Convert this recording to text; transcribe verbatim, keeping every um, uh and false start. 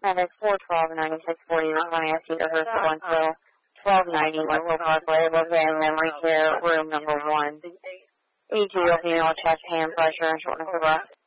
And it's four twelve ninety-six forty, County I C to Hershey, Wentzville, twelve ninety Wentzville Parkway, Levin Memory Care, room number one. E G, female, chest, hand pressure, and shortness of breath.